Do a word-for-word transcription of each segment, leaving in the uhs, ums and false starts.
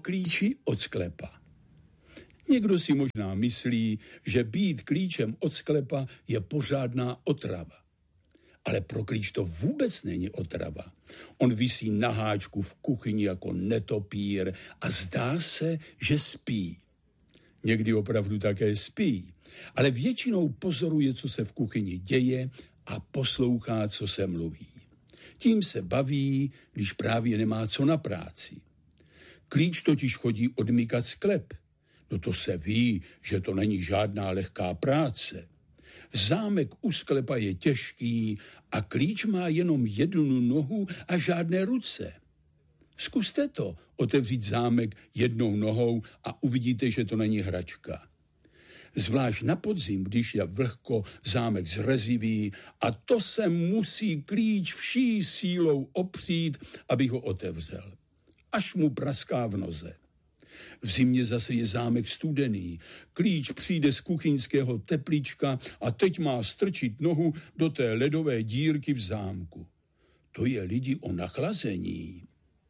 klíči od sklepa. Někdo si možná myslí, že být klíčem od sklepa je pořádná otrava. Ale pro klíč to vůbec není otrava. On visí na háčku v kuchyni jako netopír a zdá se, že spí. Někdy opravdu také spí, ale většinou pozoruje, co se v kuchyni děje a poslouchá, co se mluví. Tím se baví, když právě nemá co na práci. Klíč totiž chodí odmykat sklep. No to se ví, že to není žádná lehká práce. Zámek u sklepa je těžký a klíč má jenom jednu nohu a žádné ruce. Zkuste to, otevřít zámek jednou nohou a uvidíte, že to není hračka. Zvlášť na podzim, když je vlhko, zámek zrezivý a to se musí klíč vší sílou opřít, aby ho otevřel. Až mu praská v noze. V zimě zase je zámek studený. Klíč přijde z kuchyňského teplíčka a teď má strčit nohu do té ledové dírky v zámku. To je lidi o nachlazení.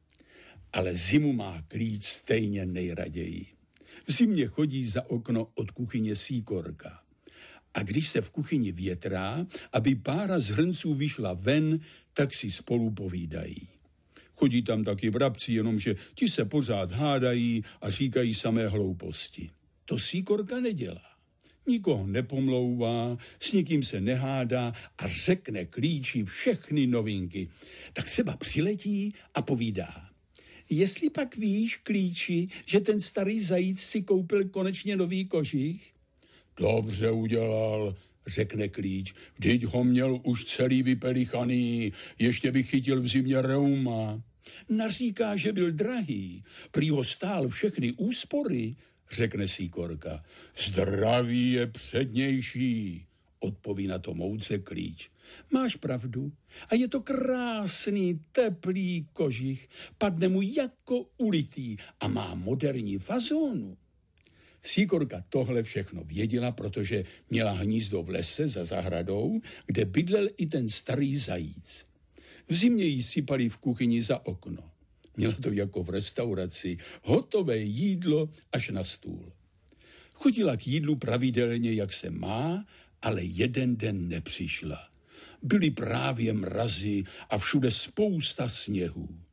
Ale zimu má klíč stejně nejraději. V zimě chodí za okno od kuchyně síkorka. A když se v kuchyni větrá, aby pára z hrnců vyšla ven, tak si spolu povídají. Chodí tam taky vrabci, jenomže ti se pořád hádají a říkají samé hlouposti. To síkorka nedělá. Nikoho nepomlouvá, s nikým se nehádá a řekne klíči všechny novinky. Tak třeba přiletí a povídá. Jestli pak víš, klíči, že ten starý zajíc si koupil konečně nový kožich? Dobře udělal, řekne klíč. Vždyť ho měl už celý vypelichaný, ještě by chytil v zimě reuma. Naříká, že byl drahý, prý ho stál všechny úspory, řekne síkorka. Zdraví je přednější, odpoví na to moudře klíč. Máš pravdu a je to krásný, teplý kožich, padne mu jako ulitý a má moderní fazónu. Síkorka tohle všechno věděla, protože měla hnízdo v lese za zahradou, kde bydlel i ten starý zajíc. V zimě jí sypali v kuchyni za okno. Měla to jako v restauraci, hotové jídlo až na stůl. Chodila k jídlu pravidelně, jak se má, ale jeden den nepřišla. Byly právě mrazy a všude spousta sněhů.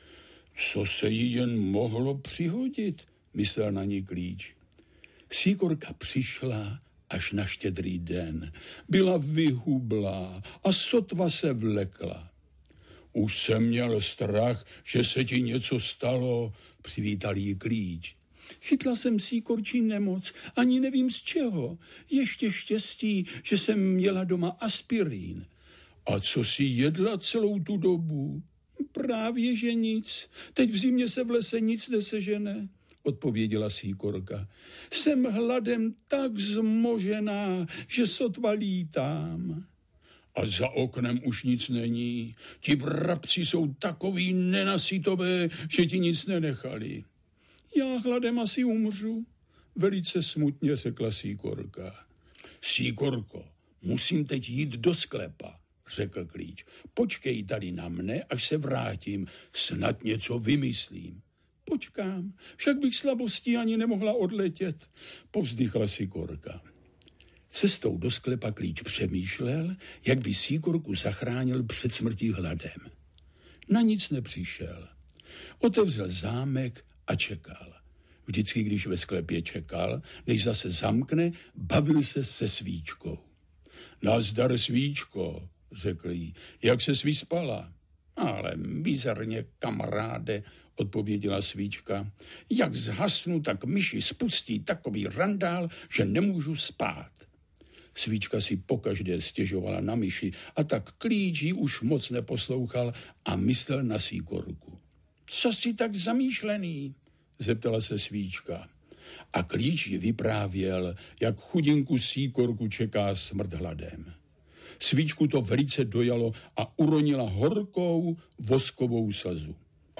Co se jí jen mohlo přihodit, myslel na ní klíč. Síkorka přišla až na Štědrý den. Byla vyhublá a sotva se vlekla. Už jsem měl strach, že se ti něco stalo, přivítal jí klíč. Chytla jsem síkorčí nemoc, ani nevím z čeho. Ještě štěstí, že jsem měla doma aspirín. A co jsi jedla celou tu dobu? Právě, že nic. Teď v zimě se v lese nic nesežene, odpověděla síkorka. Jsem hladem tak zmožená, že sotva lítám. A za oknem už nic není. Ti vrabci jsou takový nenasytové, že ti nic nenechali. Já hladem asi umřu, velice smutně řekla síkorka. Síkorko, musím teď jít do sklepa, řekl klíč. Počkej tady na mne, až se vrátím, snad něco vymyslím. Počkám, však bych slabostí ani nemohla odletět, povzdychla síkorka. Cestou do sklepa klíč přemýšlel, jak by síkorku zachránil před smrtí hladem. Na nic nepřišel. Otevřel zámek a čekal. Vždycky, když ve sklepě čekal, než zase zamkne, bavil se se svíčkou. Nazdar, svíčko, řekl jí, jak ses vyspala? Ale bizarně, kamaráde, odpověděla svíčka. Jak zhasnu, tak myši spustí takový randál, že nemůžu spát. Svíčka si pokaždé stěžovala na myši a tak klíč ji už moc neposlouchal a myslel na síkorku. Co jsi tak zamýšlený? Zeptala se svíčka. A klíč ji vyprávěl, jak chudinku síkorku čeká smrt hladem. Svíčku to velice dojalo a uronila horkou voskovou slzu.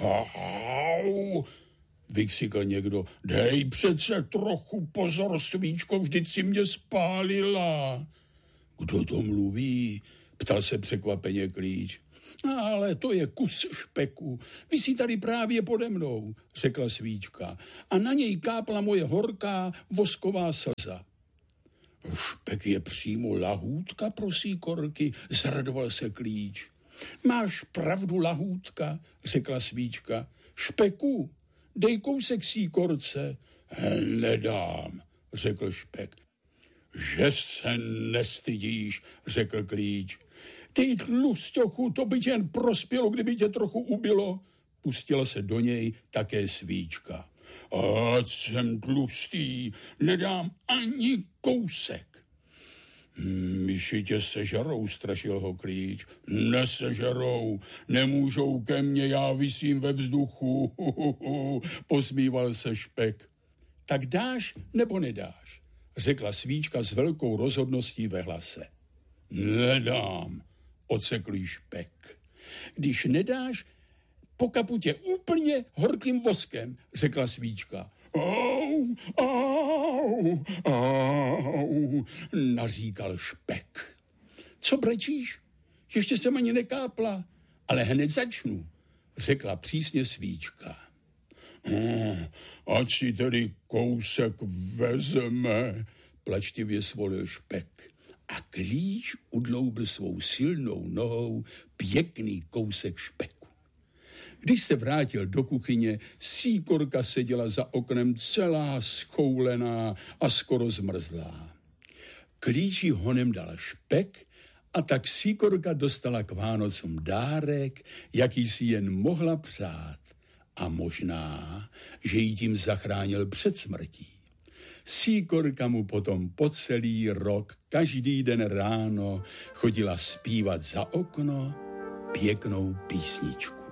Au, vykřikl někdo. Dej přece trochu pozor, svíčko, vždyť si mě spálila. Kdo to mluví? Ptal se překvapeně klíč. Ale to je kus špeku. Visí tady právě pode mnou, řekla Svíčka. A na něj kápla moje horká vosková slza. Špek je přímo lahůdka pro síkorky, zradoval se Klíč. Máš pravdu, lahůdka, řekla Svíčka. Špeku, dej kousek síkorce. Nedám, řekl Špek. Že se nestydíš, řekl Klíč. Ty tlusťochu, to by tě jen prospělo, kdyby tě trochu ubilo. Pustila se do něj také Svíčka. Ať jsem tlustý, nedám ani kousek. Myši tě sežerou, strašil ho Klíč. Nesežerou, nemůžou ke mně, já visím ve vzduchu. Posmíval se Špek. Tak dáš nebo nedáš, řekla Svíčka s velkou rozhodností ve hlase. Nedám, odseklý Špek. Když nedáš, pokapu tě úplně horkým voskem, řekla Svíčka. Au, au, au, naříkal Špek. Co brečíš? Ještě jsem ani nekápla, ale hned začnu, řekla přísně Svíčka. Hmm, ať si tedy kousek vezme, plačtivě svolil Špek. A Klíč udloubil svou silnou nohou pěkný kousek špeku. Když se vrátil do kuchyně, síkorka seděla za oknem celá schoulená a skoro zmrzlá. Klíči honem dal špek a tak síkorka dostala k Vánocům dárek, jaký si jen mohla přát. A možná, že jí tím zachránil před smrtí. Síkorka mu potom po celý rok, každý den ráno chodila zpívat za okno pěknou písničku.